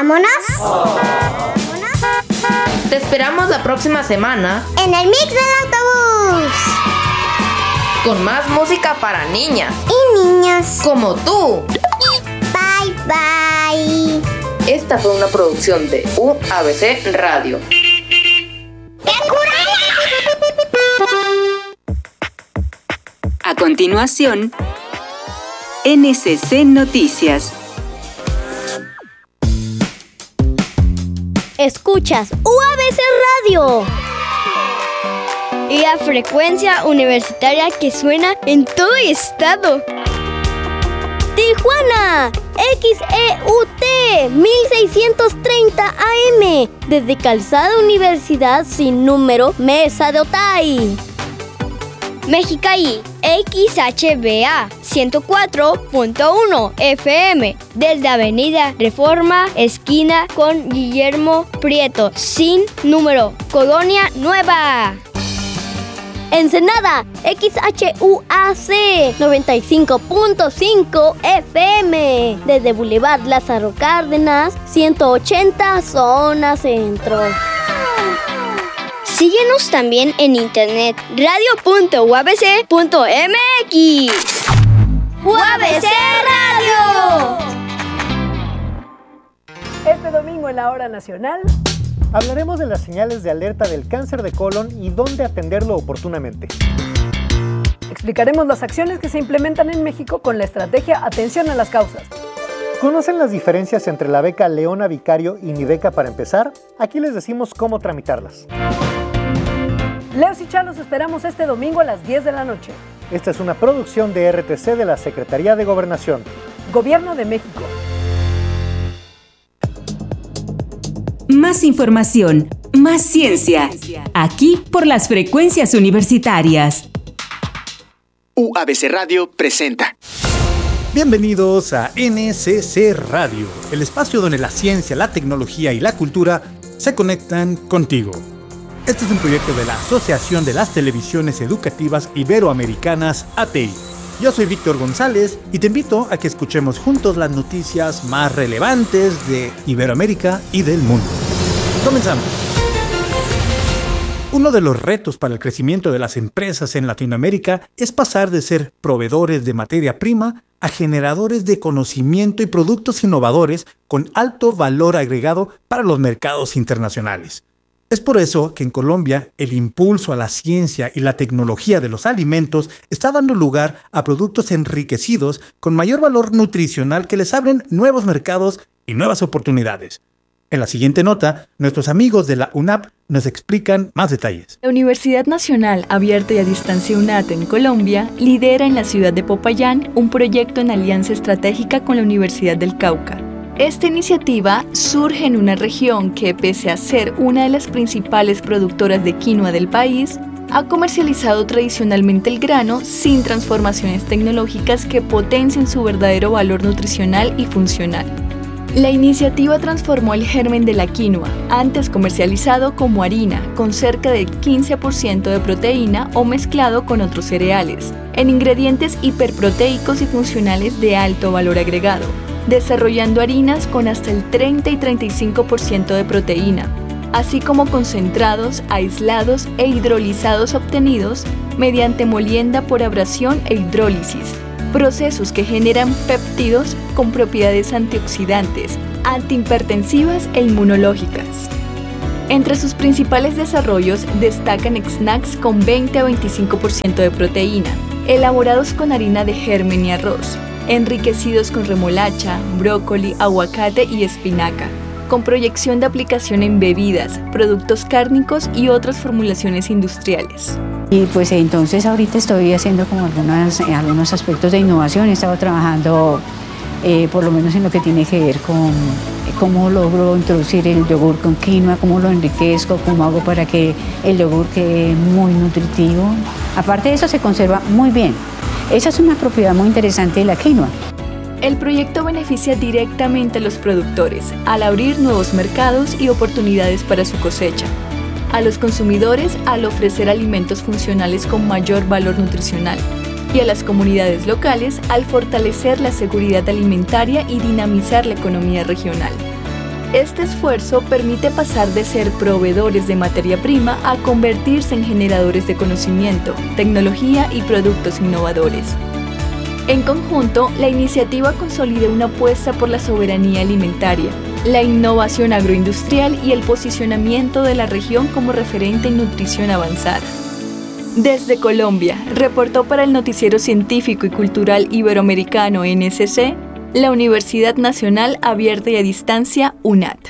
¡Vámonos! Te esperamos la próxima semana en el Mix del Autobús. Con más música para niñas y niños como tú. Bye, bye. Esta fue una producción de UABC Radio. A continuación, NCC Noticias. Escuchas UABC Radio. Y la frecuencia universitaria que suena en todo el estado. Tijuana, XEUT 1630 AM, desde Calzada Universidad sin número, Mesa de Otay. Mexicaí, XHBA 104.1 FM, desde Avenida Reforma, esquina con Guillermo Prieto, sin número, Colonia Nueva. Ensenada, XHUAC 95.5 FM, desde Boulevard Lázaro Cárdenas 180, zona centro. Síguenos también en internet, radio.uabc.mx. ¡UABC Radio! Este domingo en la Hora Nacional hablaremos de las señales de alerta del cáncer de colon y dónde atenderlo oportunamente. Explicaremos las acciones que se implementan en México con la estrategia Atención a las Causas. ¿Conocen las diferencias entre la beca Leona Vicario y Mi Beca para empezar? Aquí les decimos cómo tramitarlas. Leos y Chalos esperamos este domingo a las 10 de la noche. Esta es una producción de RTC de la Secretaría de Gobernación. Gobierno de México. Más información, más ciencia. Aquí por las frecuencias universitarias. UABC Radio presenta. Bienvenidos a NCC Radio, el espacio donde la ciencia, la tecnología y la cultura se conectan contigo. Este es un proyecto de la Asociación de las Televisiones Educativas Iberoamericanas, ATEI. Yo soy Víctor González y te invito a que escuchemos juntos las noticias más relevantes de Iberoamérica y del mundo. Comenzamos. Uno de los retos para el crecimiento de las empresas en Latinoamérica es pasar de ser proveedores de materia prima a generadores de conocimiento y productos innovadores con alto valor agregado para los mercados internacionales. Es por eso que en Colombia el impulso a la ciencia y la tecnología de los alimentos está dando lugar a productos enriquecidos con mayor valor nutricional que les abren nuevos mercados y nuevas oportunidades. En la siguiente nota, nuestros amigos de la UNAP nos explican más detalles. La Universidad Nacional Abierta y a Distancia UNAT en Colombia lidera en la ciudad de Popayán un proyecto en alianza estratégica con la Universidad del Cauca. Esta iniciativa surge en una región que, pese a ser una de las principales productoras de quinoa del país, ha comercializado tradicionalmente el grano sin transformaciones tecnológicas que potencien su verdadero valor nutricional y funcional. La iniciativa transformó el germen de la quinoa, antes comercializado como harina, con cerca del 15% de proteína o mezclado con otros cereales, en ingredientes hiperproteicos y funcionales de alto valor agregado, desarrollando harinas con hasta el 30 y 35% de proteína, así como concentrados, aislados e hidrolizados obtenidos mediante molienda por abrasión e hidrólisis, procesos que generan péptidos con propiedades antioxidantes, antihipertensivas e inmunológicas. Entre sus principales desarrollos destacan snacks con 20 a 25% de proteína, elaborados con harina de germen y arroz, enriquecidos con remolacha, brócoli, aguacate y espinaca, con proyección de aplicación en bebidas, productos cárnicos y otras formulaciones industriales. Y pues entonces ahorita estoy haciendo como algunos aspectos de innovación. He estado trabajando por lo menos en lo que tiene que ver con cómo logro introducir el yogur con quinoa, cómo lo enriquezco, cómo hago para que el yogur quede muy nutritivo. Aparte de eso se conserva muy bien. Esa es una propiedad muy interesante de la quinoa. El proyecto beneficia directamente a los productores al abrir nuevos mercados y oportunidades para su cosecha, a los consumidores al ofrecer alimentos funcionales con mayor valor nutricional y a las comunidades locales al fortalecer la seguridad alimentaria y dinamizar la economía regional. Este esfuerzo permite pasar de ser proveedores de materia prima a convertirse en generadores de conocimiento, tecnología y productos innovadores. En conjunto, la iniciativa consolida una apuesta por la soberanía alimentaria, la innovación agroindustrial y el posicionamiento de la región como referente en nutrición avanzada. Desde Colombia, reportó para el Noticiero Científico y Cultural Iberoamericano NSC, la Universidad Nacional Abierta y a Distancia UNAT.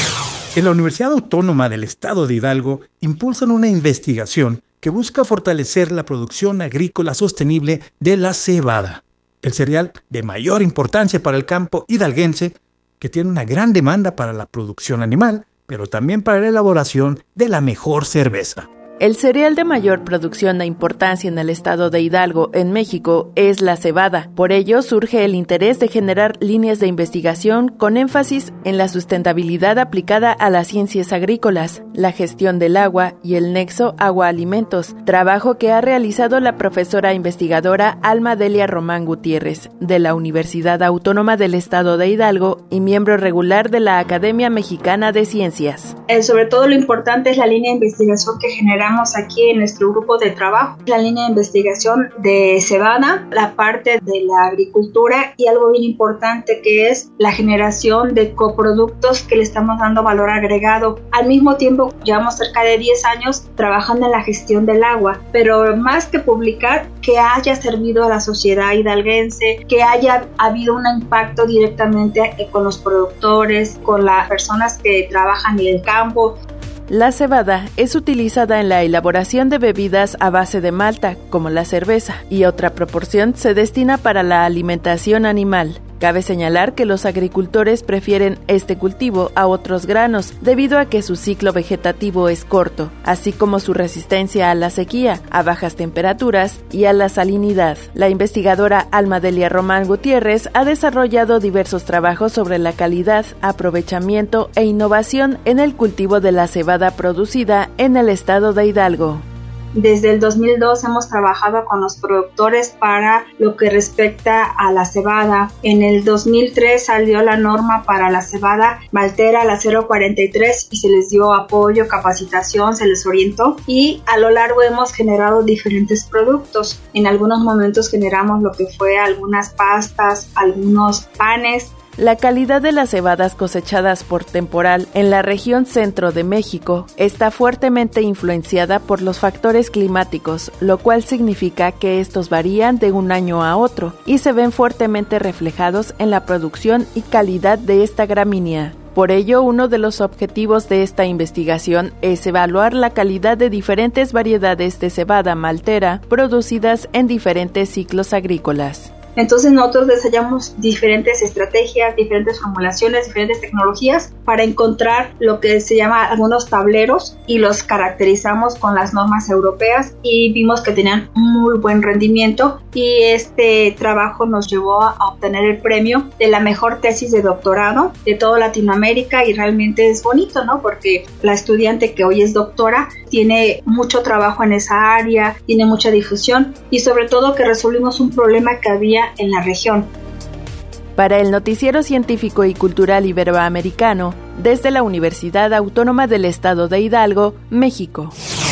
En la Universidad Autónoma del Estado de Hidalgo impulsan una investigación que busca fortalecer la producción agrícola sostenible de la cebada, el cereal de mayor importancia para el campo hidalguense, que tiene una gran demanda para la producción animal, pero también para la elaboración de la mejor cerveza. El cereal de mayor producción e importancia en el estado de Hidalgo, en México, es la cebada. Por ello, surge el interés de generar líneas de investigación con énfasis en la sustentabilidad aplicada a las ciencias agrícolas, la gestión del agua y el nexo agua-alimentos, trabajo que ha realizado la profesora investigadora Alma Delia Román Gutiérrez, de la Universidad Autónoma del Estado de Hidalgo y miembro regular de la Academia Mexicana de Ciencias. Sobre todo lo importante es la línea de investigación que generamos aquí en nuestro grupo de trabajo, la línea de investigación de cebada, la parte de la agricultura y algo bien importante que es la generación de coproductos que le estamos dando valor agregado. Al mismo tiempo llevamos cerca de 10 años trabajando en la gestión del agua, pero más que publicar, que haya servido a la sociedad hidalguense, que haya habido un impacto directamente con los productores, con las personas que trabajan en el campo. La cebada es utilizada en la elaboración de bebidas a base de malta, como la cerveza, y otra proporción se destina para la alimentación animal. Cabe señalar que los agricultores prefieren este cultivo a otros granos debido a que su ciclo vegetativo es corto, así como su resistencia a la sequía, a bajas temperaturas y a la salinidad. La investigadora Alma Delia Román Gutiérrez ha desarrollado diversos trabajos sobre la calidad, aprovechamiento e innovación en el cultivo de la cebada producida en el estado de Hidalgo. Desde el 2002 hemos trabajado con los productores para lo que respecta a la cebada. En el 2003 salió la norma para la cebada maltera, la 043, y se les dio apoyo, capacitación, se les orientó y a lo largo hemos generado diferentes productos. En algunos momentos generamos lo que fue algunas pastas, algunos panes. La calidad de las cebadas cosechadas por temporal en la región centro de México está fuertemente influenciada por los factores climáticos, lo cual significa que estos varían de un año a otro y se ven fuertemente reflejados en la producción y calidad de esta gramínea. Por ello, uno de los objetivos de esta investigación es evaluar la calidad de diferentes variedades de cebada maltera producidas en diferentes ciclos agrícolas. Entonces nosotros desarrollamos diferentes estrategias, diferentes formulaciones, diferentes tecnologías para encontrar lo que se llama algunos tableros y los caracterizamos con las normas europeas y vimos que tenían muy buen rendimiento y este trabajo nos llevó a obtener el premio de la mejor tesis de doctorado de toda Latinoamérica y realmente es bonito, ¿no? Porque la estudiante que hoy es doctora tiene mucho trabajo en esa área, tiene mucha difusión y sobre todo que resolvimos un problema que había en la región. Para el Noticiero Científico y Cultural Iberoamericano, desde la Universidad Autónoma del Estado de Hidalgo, México.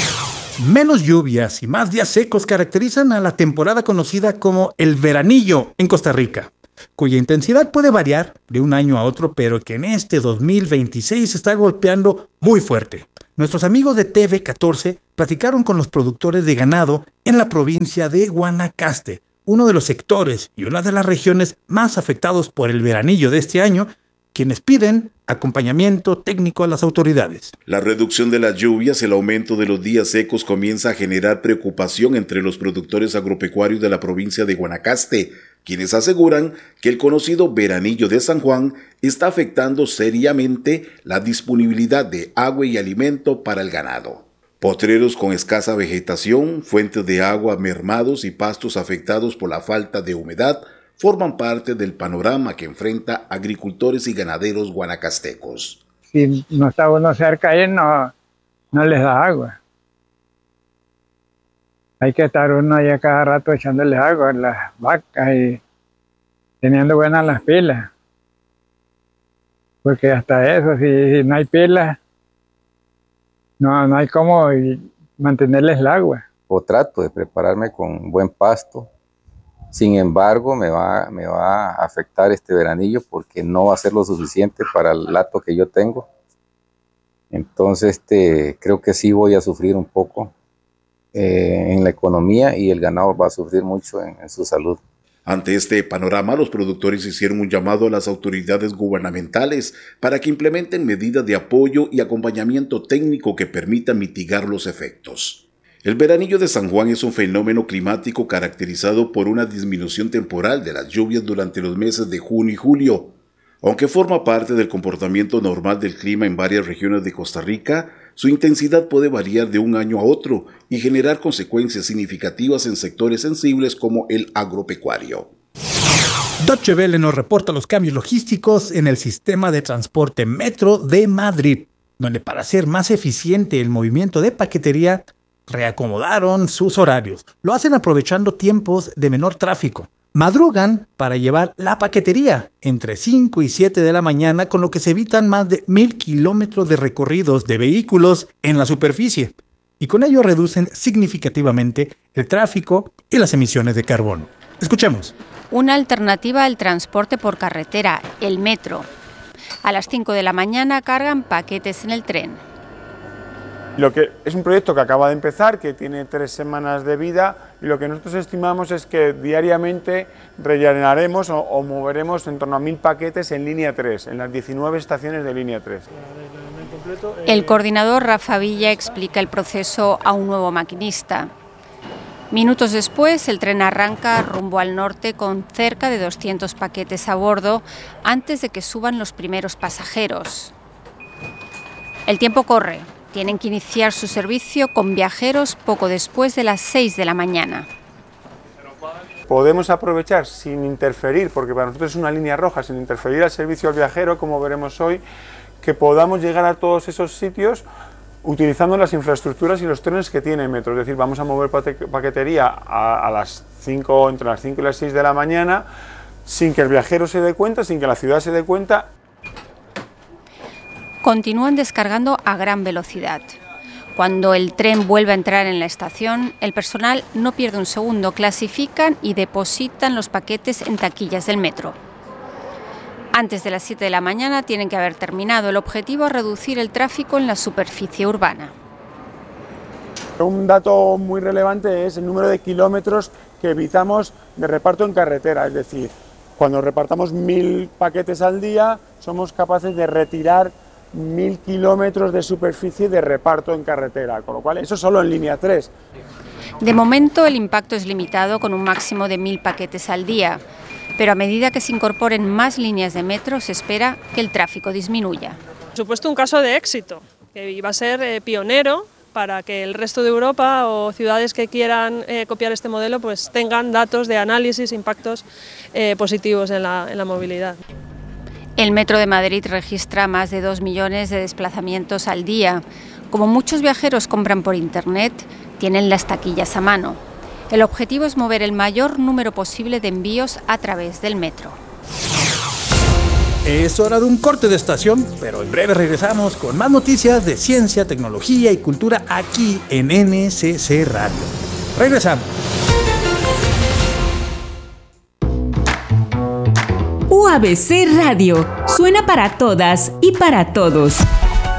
Menos lluvias y más días secos caracterizan a la temporada conocida como el veranillo en Costa Rica, cuya intensidad puede variar de un año a otro, pero que en este 2026 está golpeando muy fuerte. Nuestros amigos de TV14 platicaron con los productores de ganado en la provincia de Guanacaste, uno de los sectores y una de las regiones más afectados por el veranillo de este año, quienes piden acompañamiento técnico a las autoridades. La reducción de las lluvias, el aumento de los días secos comienza a generar preocupación entre los productores agropecuarios de la provincia de Guanacaste, quienes aseguran que el conocido veranillo de San Juan está afectando seriamente la disponibilidad de agua y alimento para el ganado. Potreros con escasa vegetación, fuentes de agua mermados y pastos afectados por la falta de humedad forman parte del panorama que enfrenta agricultores y ganaderos guanacastecos. Si no está uno cerca ahí, no les da agua. Hay que estar uno ahí a cada rato echándoles agua a las vacas y teniendo buenas las pilas. porque hasta eso, si no hay pila, no hay cómo mantenerles el agua. O trato de prepararme con buen pasto. Sin embargo, me va a afectar este veranillo porque no va a ser lo suficiente para el hato que yo tengo. Entonces, creo que sí voy a sufrir un poco en la economía y el ganado va a sufrir mucho en su salud. Ante este panorama, los productores hicieron un llamado a las autoridades gubernamentales para que implementen medidas de apoyo y acompañamiento técnico que permitan mitigar los efectos. El veranillo de San Juan es un fenómeno climático caracterizado por una disminución temporal de las lluvias durante los meses de junio y julio. Aunque forma parte del comportamiento normal del clima en varias regiones de Costa Rica, su intensidad puede variar de un año a otro y generar consecuencias significativas en sectores sensibles como el agropecuario. Deutsche Welle nos reporta los cambios logísticos en el sistema de transporte Metro de Madrid, donde para hacer más eficiente el movimiento de paquetería, reacomodaron sus horarios. Lo hacen aprovechando tiempos de menor tráfico. Madrugan para llevar la paquetería entre 5 y 7 de la mañana, con lo que se evitan más de 1,000 kilómetros de recorridos de vehículos en la superficie. Y con ello reducen significativamente el tráfico y las emisiones de carbono. Escuchemos. Una alternativa al transporte por carretera, el metro. A las 5 de la mañana cargan paquetes en el tren. Lo que es un proyecto que acaba de empezar, que tiene 3 semanas de vida, y lo que nosotros estimamos es que diariamente rellenaremos o moveremos en torno a 1.000 paquetes en línea 3, en las 19 estaciones de línea 3. El coordinador Rafa Villa explica el proceso a un nuevo maquinista. Minutos después, el tren arranca rumbo al norte con cerca de 200 paquetes a bordo antes de que suban los primeros pasajeros. El tiempo corre. Tienen que iniciar su servicio con viajeros poco después de las 6 de la mañana. Podemos aprovechar sin interferir, porque para nosotros es una línea roja, sin interferir al servicio al viajero, como veremos hoy, que podamos llegar a todos esos sitios utilizando las infraestructuras y los trenes que tiene Metro. Es decir, vamos a mover paquetería a las 5, entre las 5 y las 6 de la mañana, sin que el viajero se dé cuenta, sin que la ciudad se dé cuenta. Continúan descargando a gran velocidad. Cuando el tren vuelve a entrar en la estación, el personal no pierde un segundo, clasifican y depositan los paquetes en taquillas del metro. Antes de las 7 de la mañana tienen que haber terminado. El objetivo es reducir el tráfico en la superficie urbana. Un dato muy relevante es el número de kilómetros que evitamos de reparto en carretera, es decir, cuando repartamos 1.000 paquetes al día, somos capaces de retirar 1.000 kilómetros de superficie de reparto en carretera, con lo cual eso solo en línea 3. De momento el impacto es limitado con un máximo de 1.000 paquetes al día, pero a medida que se incorporen más líneas de metro se espera que el tráfico disminuya. Por supuesto, un caso de éxito, que iba a ser pionero para que el resto de Europa o ciudades que quieran copiar este modelo pues tengan datos de análisis, impactos positivos en la movilidad. El Metro de Madrid registra más de 2 millones de desplazamientos al día. Como muchos viajeros compran por internet, tienen las taquillas a mano. El objetivo es mover el mayor número posible de envíos a través del metro. Es hora de un corte de estación, pero en breve regresamos con más noticias de ciencia, tecnología y cultura aquí en NCC Radio. Regresamos. UABC Radio suena para todas y para todos.